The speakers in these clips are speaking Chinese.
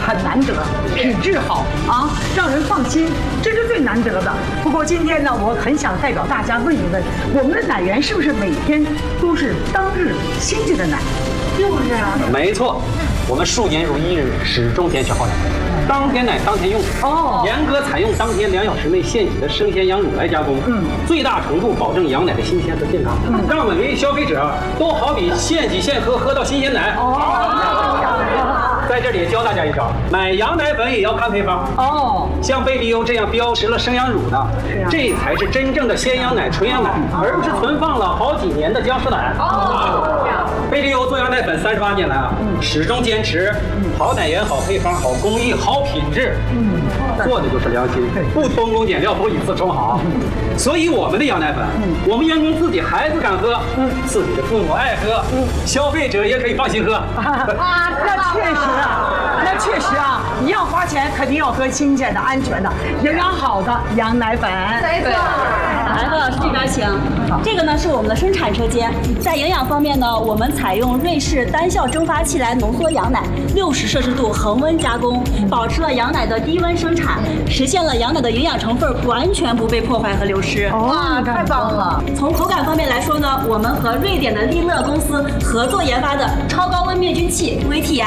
很难得，品质好啊，让人放心，这是最难得的。不过今天呢，我很想代表大家问一问，我们的奶源是不是每天都是当日新鲜的奶？是不是啊？ 没错，我们数年如一日，始终坚持好奶。当天奶当天用，严格采用当天2小时内现挤的生鲜羊乳来加工，最大程度保证羊奶的新鲜和健康，让每位消费者都好比现挤现喝，喝到新鲜奶。在这里教大家一招，买羊奶粉也要看配方像贝利优这样标识了生羊乳的，这才是真正的鲜羊奶、纯羊奶，而不是存放了好几年的僵尸奶。贝利优做羊奶粉38年来啊，始终坚持好奶源、好配方、好工艺、好品质，做的就是良心，不偷工减料，不以次充好。所以我们的羊奶粉，我们员工自己孩子敢喝，自己的父母爱喝，消费者也可以放心喝。 啊，那确实啊，那确实啊，你要花钱，肯定要喝新鲜的、安全的、营养好的羊奶粉。 没错。来，何老师这边请。这个呢是我们的生产车间，在营养方面呢，我们采用瑞士单效蒸发器来浓缩羊奶，60摄氏度恒温加工，保持了羊奶的低温生产，实现了羊奶的营养成分完全不被破坏和流失。 哇，太棒了！ 从口感方面来说呢，我们和瑞典的利乐公司合作研发的超高温灭菌器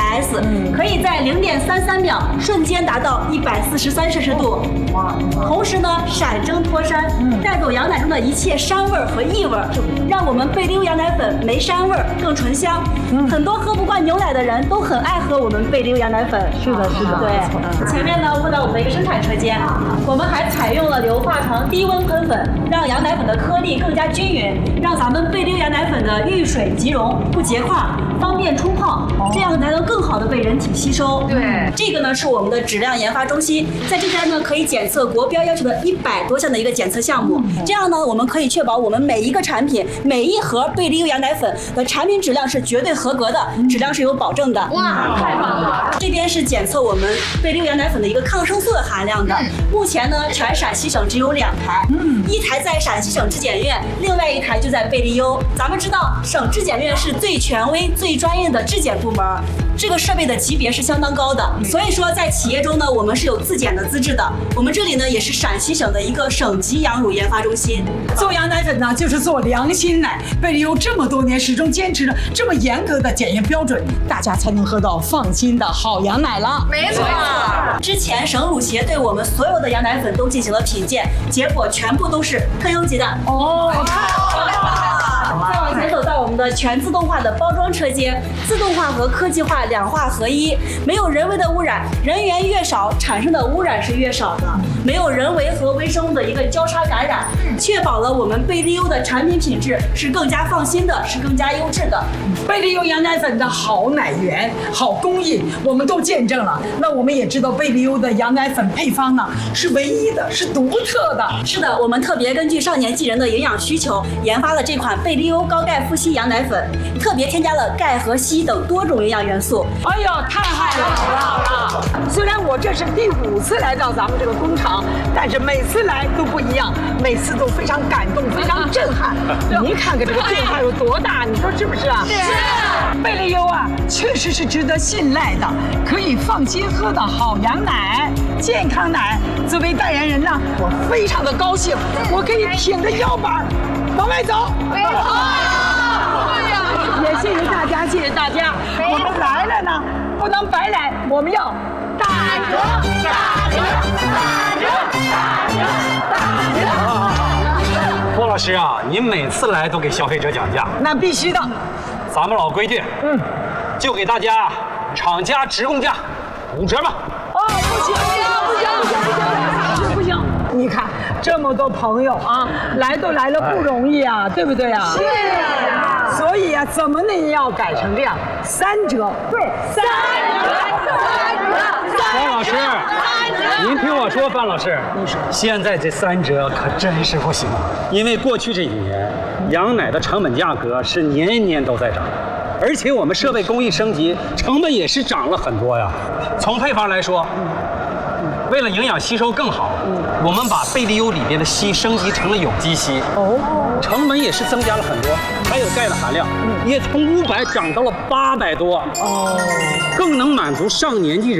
VTS，可以在0.33秒瞬间达到143摄氏度。哇！同时呢，闪蒸脱膻，带走羊奶中的一切膻味和异味，让我们贝利优羊奶粉没膻味更醇香。很多喝不惯牛奶的人都很爱喝我们贝利优羊奶粉。 是的，是的。 对，前面呢问到我们的一个生产车间，我们还采用了硫化床低温喷粉，让羊奶粉的颗粒更加均匀，让咱们贝利优羊奶粉的遇水即溶，不结块，方便冲泡，这样才能更好的被人体吸收。 对， 这个呢是我们的质量研发中心，在这边呢可以检测国标要求的100多项的一个检测项目，这样呢我们可以确保我们每一个产品、每一盒贝利优羊奶粉的产品质量是绝对合格的，质量是有保证的。 哇，太棒了！ 这边是检测我们贝利优羊奶粉的一个抗生素的含量的，目前呢全陕西省只有2台，一台在陕西省质检院，另外一台就在贝利优。咱们知道省质检院是最权威、最专业的质检部门，这个设备的级别是相当高的，所以说在企业中呢，我们是有自检的资质的。我们这里呢也是陕西省的一个省级羊乳研发中心。 做羊奶粉呢，就是做良心奶。贝利优这么多年始终坚持着这么严格的检验标准，大家才能喝到放心的好羊奶了。 没错。 之前省乳协对我们所有的羊奶粉都进行了品鉴，结果全部都是特优级的。再往前走到我们的全自动化的包装车间，自动化和科技化2化合一，没有人为的污染，人员越少，产生的污染是越少的，没有人为和微生物的一个交叉感染，确保了我们贝利优的产品品质是更加放心的，是更加优质的。 贝利优羊奶粉的好奶源、好工艺，我们都见证了。那我们也知道贝利优的羊奶粉配方呢是唯一的，是独特的。 是的，我们特别根据少年纪人的营养需求，研发了这款贝利优高钙富硒羊奶粉，特别添加了钙和硒等多种营养元素。 哎呀，太好了！虽然我这是第5次来到咱们这个工厂，但是每次来都不一样，每次都非常感动，非常震撼。您看看这个变化有多大，你说是不是啊？是。贝利优啊，确实是值得信赖的，可以放心喝的好羊奶、健康奶。作为代言人呢，我非常的高兴，我可以挺着腰板往外走。也谢谢大家，谢谢大家。我们来了呢，不能白来，我们要打折、打折、打折、打折、打折。 郭老师啊，您每次来都给消费者讲价， 那必须的。 咱们老规矩，就给大家厂家直供价5折吧。 不行！你看这么多朋友啊，来都来了不容易啊，对不对啊？是。所以啊，怎么能也要改成这样3折？对，3折。 范老师，您听我说，范老师，现在这3折可真是不行，因为过去这几年，羊奶的成本价格是年年都在涨。而且我们设备工艺升级，成本也是涨了很多呀。从配方来说，为了营养吸收更好，我们把贝利优里边的硒升级成了有机硒，成本也是增加了很多。还有钙的含量，也从500涨到了800多，更能满足上年纪人